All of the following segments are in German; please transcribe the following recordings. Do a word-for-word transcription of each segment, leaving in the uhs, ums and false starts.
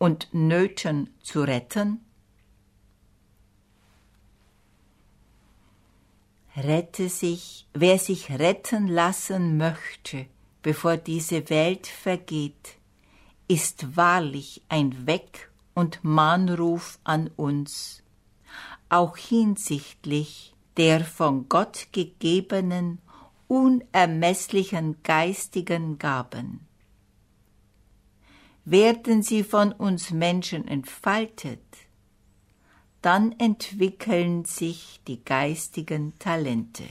und Nöten zu retten? Rette sich, wer sich retten lassen möchte, bevor diese Welt vergeht, ist wahrlich ein Weck- und Mahnruf an uns, auch hinsichtlich der von Gott gegebenen, unermesslichen geistigen Gaben. Werden sie von uns Menschen entfaltet, dann entwickeln sich die geistigen Talente.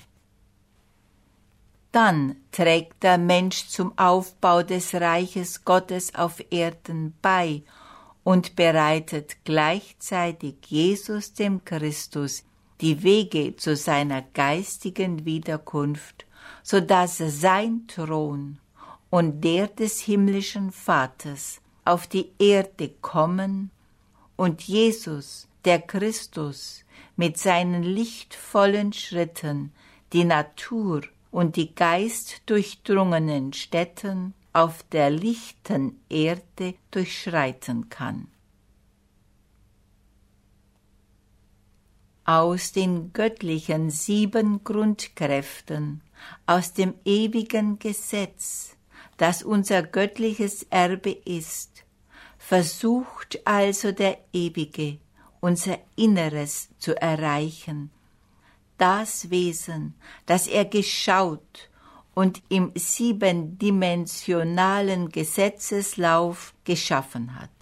Dann trägt der Mensch zum Aufbau des Reiches Gottes auf Erden bei und bereitet gleichzeitig Jesus dem Christus die Wege zu seiner geistigen Wiederkunft, so dass sein Thron und der des himmlischen Vaters auf die Erde kommen und Jesus, der Christus, mit seinen lichtvollen Schritten die Natur und die geistdurchdrungenen Stätten auf der lichten Erde durchschreiten kann. Aus den göttlichen sieben Grundkräften, aus dem ewigen Gesetz, das unser göttliches Erbe ist, versucht also der Ewige, unser Inneres zu erreichen, das Wesen, das er geschaut und im siebendimensionalen Gesetzeslauf geschaffen hat.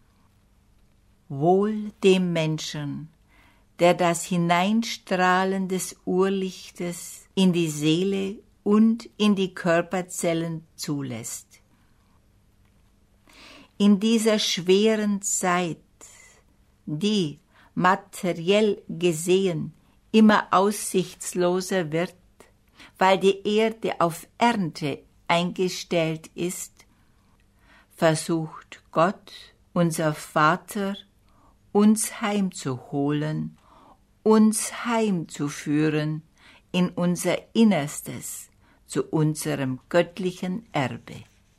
Wohl dem Menschen, der das Hineinstrahlen des Urlichtes in die Seele und in die Körperzellen zulässt. In dieser schweren Zeit, die, materiell gesehen, immer aussichtsloser wird, weil die Erde auf Ernte eingestellt ist, versucht Gott, unser Vater, uns heimzuholen, uns heimzuführen in unser Innerstes, zu unserem göttlichen Erbe.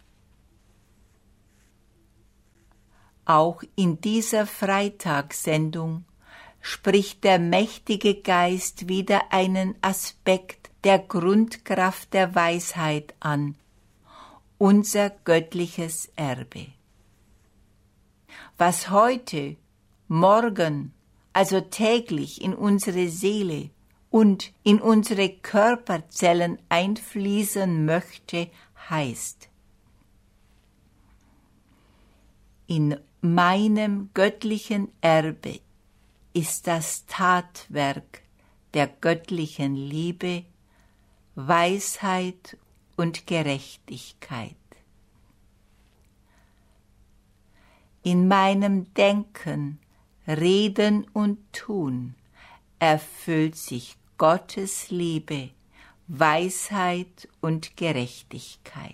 Auch in dieser Freitagssendung spricht der mächtige Geist wieder einen Aspekt der Grundkraft der Weisheit an, unser göttliches Erbe. Was heute, morgen, also täglich in unsere Seele und in unsere Körperzellen einfließen möchte, heißt: In meinem göttlichen Erbe ist das Tatwerk der göttlichen Liebe, Weisheit und Gerechtigkeit. In meinem Denken, Reden und Tun erfüllt sich Gottes Liebe, Weisheit und Gerechtigkeit.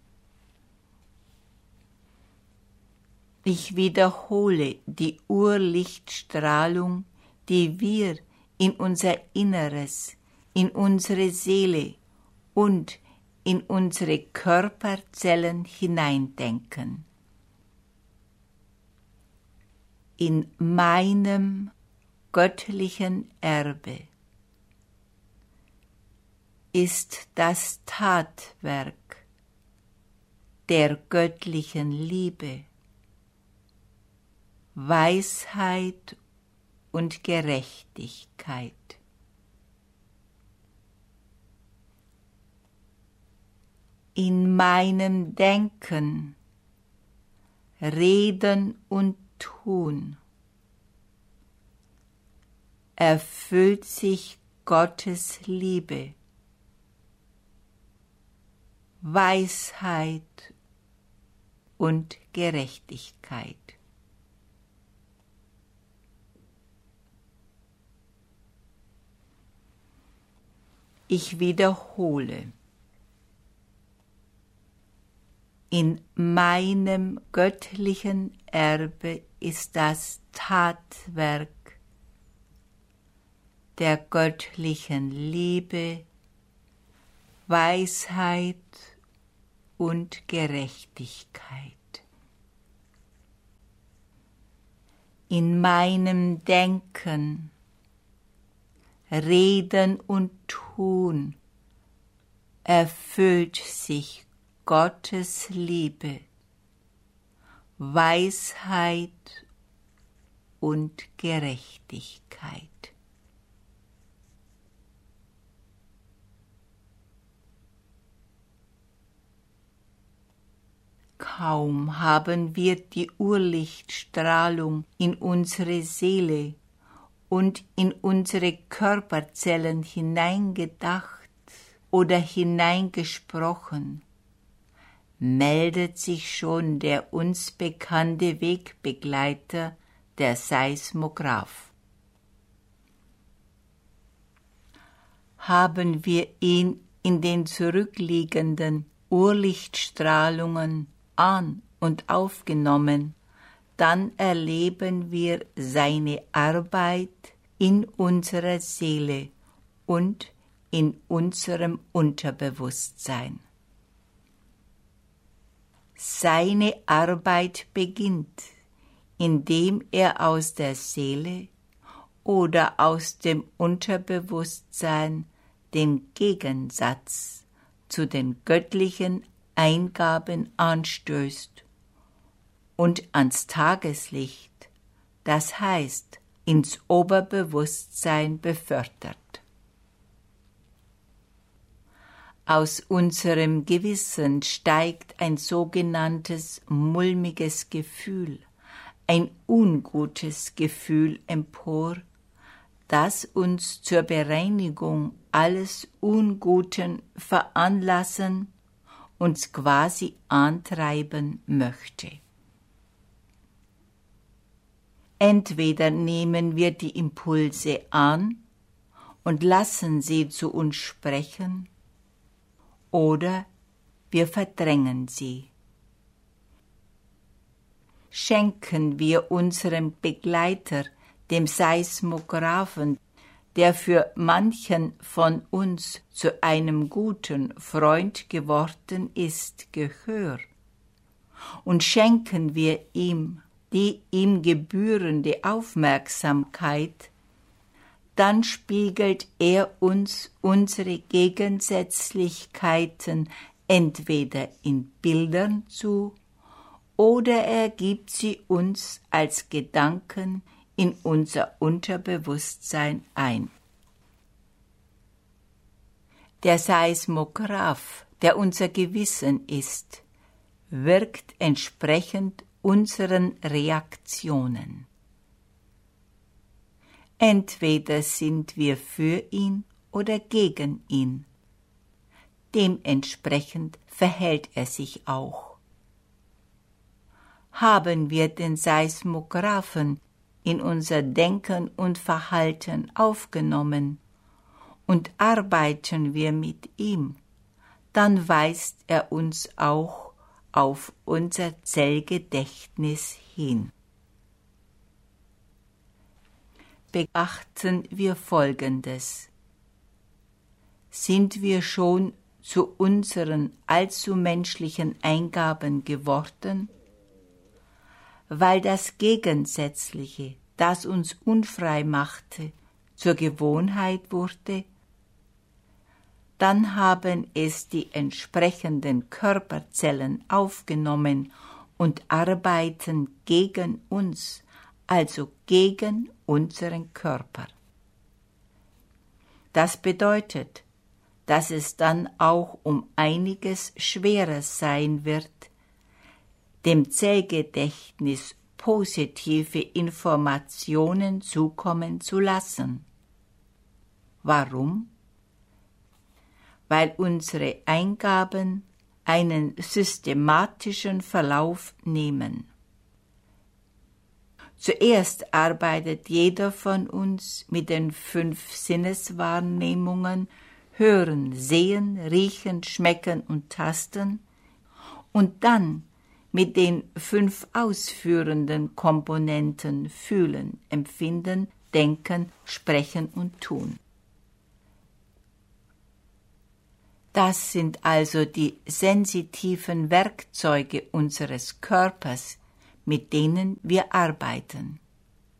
Ich wiederhole die Urlichtstrahlung, die wir in unser Inneres, in unsere Seele und in unsere Körperzellen hineindenken. In meinem göttlichen Erbe ist das Tatwerk der göttlichen Liebe, Weisheit und Gerechtigkeit. In meinem Denken, Reden und Tun erfüllt sich Gottes Liebe, Weisheit und Gerechtigkeit. Ich wiederhole: In meinem göttlichen Erbe ist das Tatwerk der göttlichen Liebe, Weisheit und Gerechtigkeit. in meinem Denken, Reden und Tun erfüllt sich Gottes Liebe, Weisheit und Gerechtigkeit. Kaum haben wir die Urlichtstrahlung in unsere Seele und in unsere Körperzellen hineingedacht oder hineingesprochen, meldet sich schon der uns bekannte Wegbegleiter, der Seismograph. Haben wir ihn in den zurückliegenden Urlichtstrahlungen an- und aufgenommen, dann erleben wir seine Arbeit in unserer Seele und in unserem Unterbewusstsein. Seine Arbeit beginnt, indem er aus der Seele oder aus dem Unterbewusstsein den Gegensatz zu den göttlichen Eingaben anstößt und ans Tageslicht, das heißt ins Oberbewusstsein befördert. Aus unserem Gewissen steigt ein sogenanntes mulmiges Gefühl, ein ungutes Gefühl empor, das uns zur Bereinigung alles Unguten veranlassen, uns quasi antreiben möchte. Entweder nehmen wir die Impulse an und lassen sie zu uns sprechen, oder wir verdrängen sie. Schenken wir unserem Begleiter, dem Seismographen, der für manchen von uns zu einem guten Freund geworden ist, Gehör, und schenken wir ihm die ihm gebührende Aufmerksamkeit, dann spiegelt er uns unsere Gegensätzlichkeiten entweder in Bildern zu oder er gibt sie uns als Gedanken in unser Unterbewusstsein ein. Der Seismograph, der unser Gewissen ist, wirkt entsprechend unseren Reaktionen. Entweder sind wir für ihn oder gegen ihn. Dementsprechend verhält er sich auch. Haben wir den Seismographen in unser Denken und Verhalten aufgenommen und arbeiten wir mit ihm, dann weist er uns auch auf unser Zellgedächtnis hin. Beachten wir Folgendes. Sind wir schon zu unseren allzu menschlichen Eingaben geworden? Weil das Gegensätzliche, das uns unfrei machte, zur Gewohnheit wurde, dann haben es die entsprechenden Körperzellen aufgenommen und arbeiten gegen uns, also gegen unseren Körper. Das bedeutet, dass es dann auch um einiges schwerer sein wird, dem Zellgedächtnis positive Informationen zukommen zu lassen. Warum? Weil unsere Eingaben einen systematischen Verlauf nehmen. Zuerst arbeitet jeder von uns mit den fünf Sinneswahrnehmungen Hören, Sehen, Riechen, Schmecken und Tasten und dann mit den fünf ausführenden Komponenten Fühlen, Empfinden, Denken, Sprechen und Tun. Das sind also die sensitiven Werkzeuge unseres Körpers, mit denen wir arbeiten.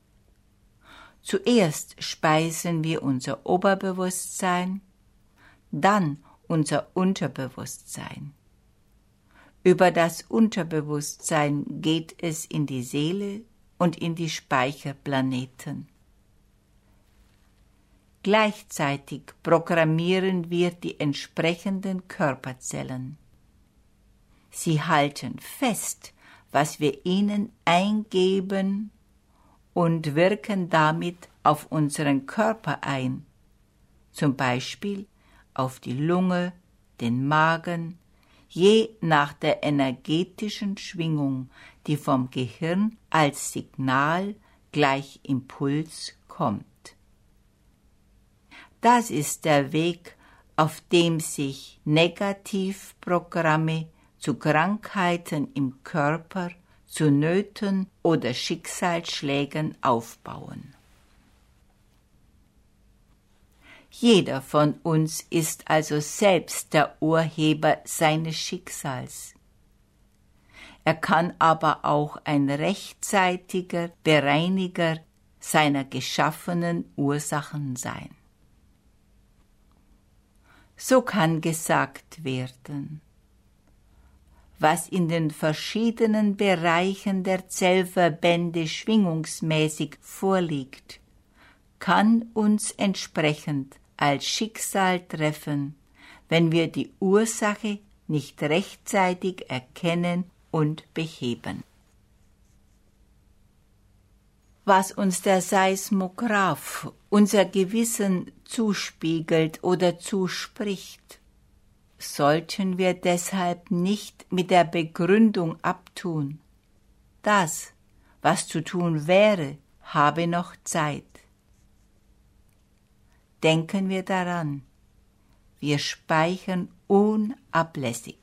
Zuerst speisen wir unser Oberbewusstsein, dann unser Unterbewusstsein. Über das Unterbewusstsein geht es in die Seele und in die Speicherplaneten. Gleichzeitig programmieren wir die entsprechenden Körperzellen. Sie halten fest, was wir ihnen eingeben und wirken damit auf unseren Körper ein, zum Beispiel auf die Lunge, den Magen, je nach der energetischen Schwingung, die vom Gehirn als Signal gleich Impuls kommt. Das ist der Weg, auf dem sich Negativprogramme zu Krankheiten im Körper, zu Nöten oder Schicksalsschlägen aufbauen. Jeder von uns ist also selbst der Urheber seines Schicksals. Er kann aber auch ein rechtzeitiger Bereiniger seiner geschaffenen Ursachen sein. So kann gesagt werden, was in den verschiedenen Bereichen der Zellverbände schwingungsmäßig vorliegt, kann uns entsprechend als Schicksal treffen, wenn wir die Ursache nicht rechtzeitig erkennen und beheben. Was uns der Seismograph, unser Gewissen, zuspiegelt oder zuspricht, sollten wir deshalb nicht mit der Begründung abtun. Das, was zu tun wäre, habe noch Zeit. Denken wir daran, wir speichern unablässig.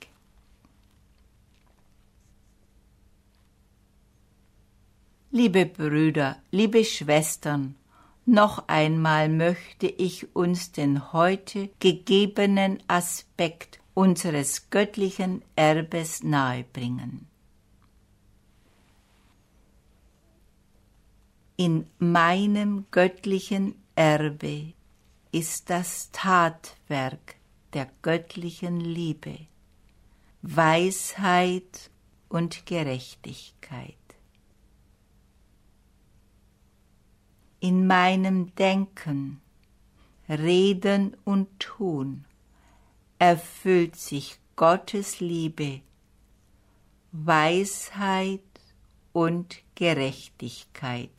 Liebe Brüder, liebe Schwestern, noch einmal möchte ich uns den heute gegebenen Aspekt unseres göttlichen Erbes nahebringen. In meinem göttlichen Erbe ist das Tatwerk der göttlichen Liebe, Weisheit und Gerechtigkeit. In meinem Denken, Reden und Tun erfüllt sich Gottes Liebe, Weisheit und Gerechtigkeit.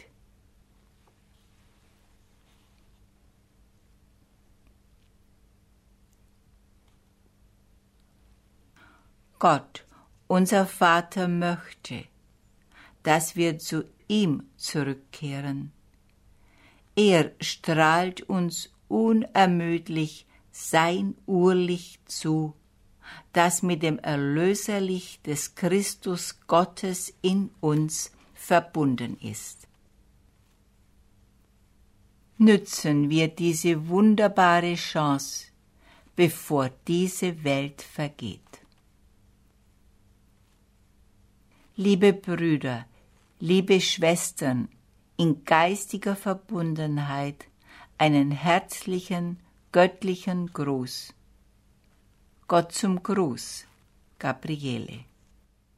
Gott, unser Vater, möchte, dass wir zu ihm zurückkehren. Er strahlt uns unermüdlich sein Urlicht zu, das mit dem Erlöserlicht des Christus Gottes in uns verbunden ist. Nützen wir diese wunderbare Chance, bevor diese Welt vergeht. Liebe Brüder, liebe Schwestern, in geistiger Verbundenheit einen herzlichen, göttlichen Gruß. Gott zum Gruß, Gabriele.